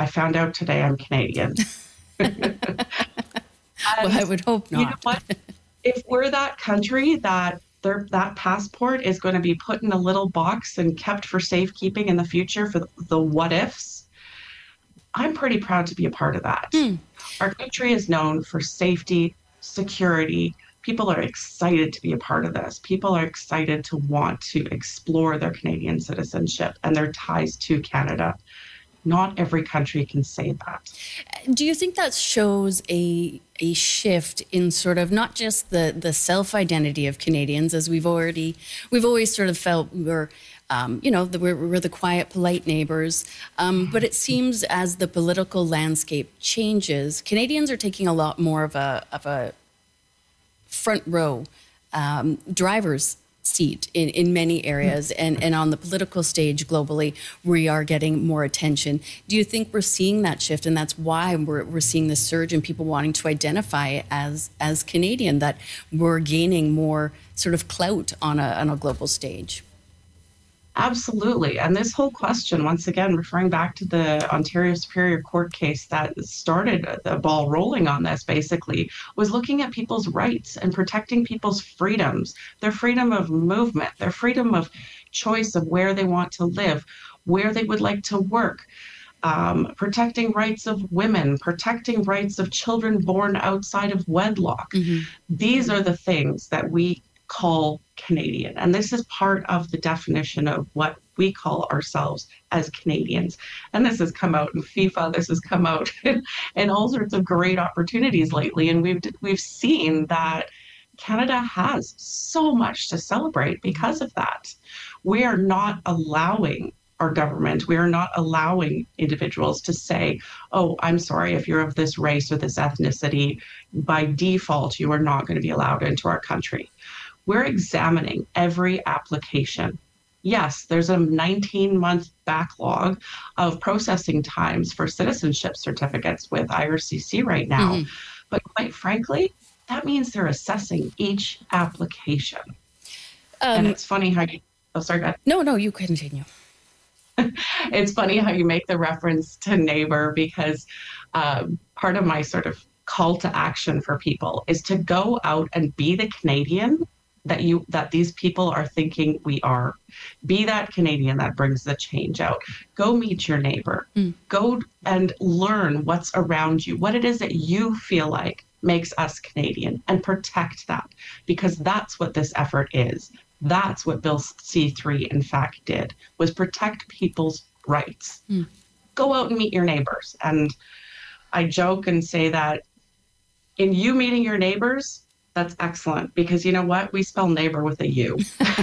found out today I'm Canadian. Well, And I would hope you know not. what? If we're that country that that passport is going to be put in a little box and kept for safekeeping in the future for the what ifs, I'm pretty proud to be a part of that. Hmm. Our country is known for safety, security. People are excited to be a part of this. People are excited to want to explore their Canadian citizenship and their ties to Canada. Not every country can say that. Do you think that shows a shift in sort of not just the self identity of Canadians, as we've always sort of felt we were, we're the quiet, polite neighbors, but it seems as the political landscape changes, Canadians are taking a lot more of a front row driver's seat in many areas, and on the political stage globally, we are getting more attention. Do you think we're seeing that shift, and that's why we're seeing this surge in people wanting to identify as Canadian, that we're gaining more sort of clout on a global stage? Absolutely. And this whole question, once again, referring back to the Ontario Superior Court case that started the ball rolling on this, basically, was looking at people's rights and protecting people's freedoms, their freedom of movement, their freedom of choice of where they want to live, where they would like to work. Protecting rights of women, protecting rights of children born outside of wedlock. Mm-hmm. These are the things that we call Canadian. And this is part of the definition of what we call ourselves as Canadians. And this has come out in FIFA, this has come out in all sorts of great opportunities lately. And we've seen that Canada has so much to celebrate because of that. We are not allowing our government, we are not allowing individuals to say, oh, I'm sorry, if you're of this race or this ethnicity, by default, you are not going to be allowed into our country. We're examining every application. Yes, there's a 19-month backlog of processing times for citizenship certificates with IRCC right now. Mm-hmm. But quite frankly, that means they're assessing each application. And it's funny how you, oh, sorry, go ahead. No, you continue. It's funny how you make the reference to neighbor, because part of my sort of call to action for people is to go out and be the Canadian that these people are thinking we are. Be that Canadian that brings the change out. Go meet your neighbor. Go and learn what's around you, what it is that you feel like makes us Canadian, and protect that, because that's what this effort is. That's what Bill C-3 in fact did, was protect people's rights. Go out and meet your neighbors. And I joke and say that in you meeting your neighbors, that's excellent, because you know what? We spell neighbor with a U.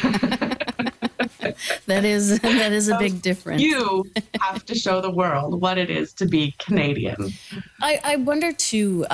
That is a big difference. You have to show the world what it is to be Canadian. I wonder too,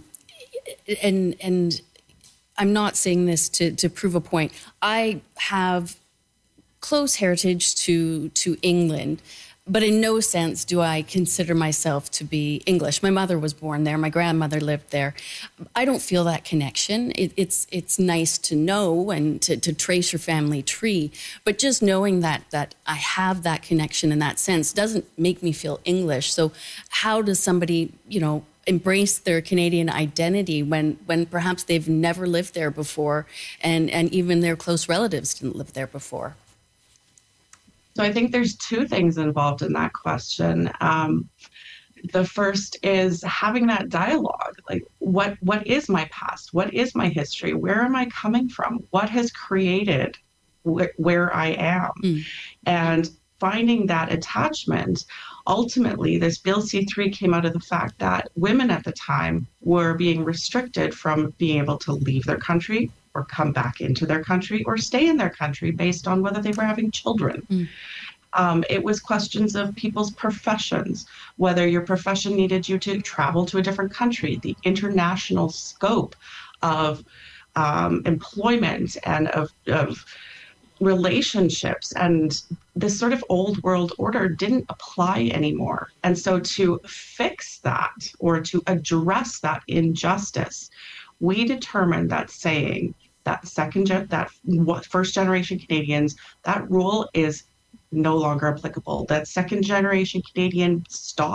and I'm not saying this to prove a point. I have close heritage to England, but in no sense do I consider myself to be English. My mother was born there. My grandmother lived there. I don't feel that connection. It's nice to know and to trace your family tree, but just knowing that I have that connection in that sense doesn't make me feel English. So how does somebody, embrace their Canadian identity when perhaps they've never lived there before, and even their close relatives didn't live there before? So I think there's two things involved in that question. The first is having that dialogue. Like, what is my past? What is my history? Where am I coming from? What has created where I am? And finding that attachment. Ultimately, this Bill C-3 came out of the fact that women at the time were being restricted from being able to leave their country or come back into their country or stay in their country based on whether they were having children. It was questions of people's professions, whether your profession needed you to travel to a different country, the international scope of employment and of relationships, and this sort of old world order didn't apply anymore. And so to fix that, or to address that injustice, we determined that saying that first generation Canadians, that rule is no longer applicable. That second generation Canadian stopped